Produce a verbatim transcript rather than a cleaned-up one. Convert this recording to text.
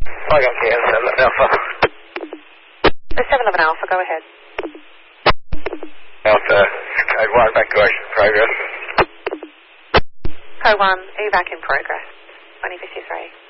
I got the seven eleven Alpha. The seven eleven Alpha, go ahead. Alpha, code one, evacuation progress. Code one, evac in progress. twenty fifty-three.